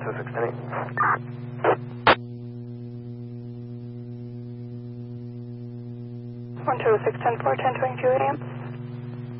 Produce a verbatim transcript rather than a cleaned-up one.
two six ten eight. one two six ten four, ten twenty-two A M.